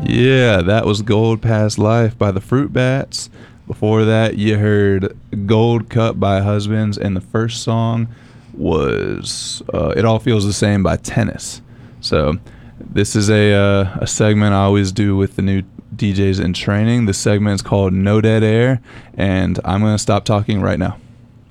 Yeah, that was Gold Past Life by the Fruit Bats. Before that, you heard Gold Cup by Husbands, and the first song was It All Feels the Same by Tennis. So this is a segment I always do with the new DJs in training. This segment is called No Dead Air, and I'm going to stop talking right now.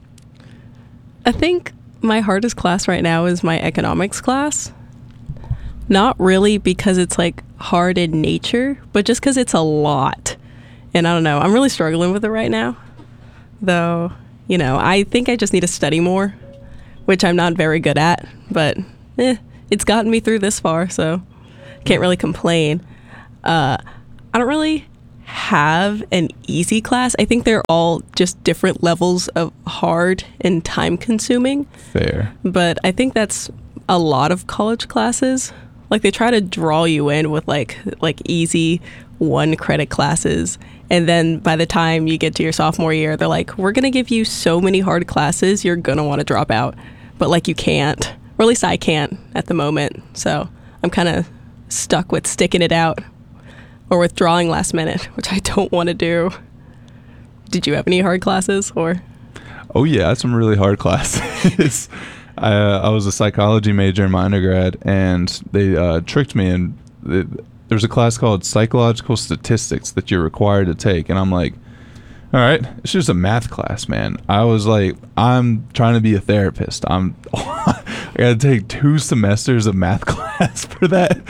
I think my hardest class right now is my economics class. Not really because it's like hard in nature, but just because it's a lot. And I don't know, I'm really struggling with it right now. Though, I think I just need to study more, which I'm not very good at, but it's gotten me through this far, so can't really complain. I don't really have an easy class. I think they're all just different levels of hard and time consuming. Fair. But I think that's a lot of college classes. Like they try to draw you in with like easy 1 credit classes. And then by the time you get to your sophomore year, they're like, we're going to give you so many hard classes, you're going to want to drop out. But like you can't, or at least I can't at the moment. So I'm kind of stuck with sticking it out or withdrawing last minute, which I don't want to do. Did you have any hard classes or? Oh yeah, I had some really hard classes. I was a psychology major in my undergrad, and they tricked me, and there's a class called Psychological Statistics that you're required to take, and I'm like, all right, it's just a math class, man. I was like, I'm trying to be a therapist. I got to take 2 semesters of math class for that.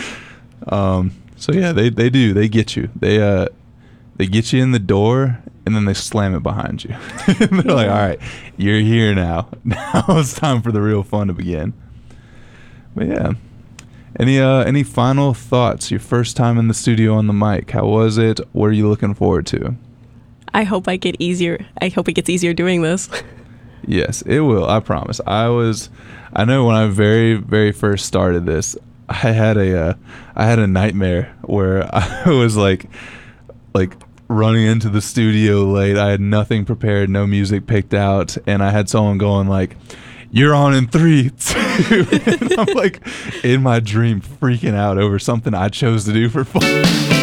So yeah, they get you. They get you in the door, and then they slam it behind you. They're like, all right, you're here now. Now it's time for the real fun to begin. But yeah. Any final thoughts? Your first time in the studio on the mic. How was it? What are you looking forward to? I hope it gets easier doing this. Yes, it will. I promise. I know when I very, very first started this, I had a nightmare where I was like running into the studio late. I had nothing prepared, no music picked out, and I had someone going like, "You're on in 3, 2." And I'm like in my dream freaking out over something I chose to do for fun.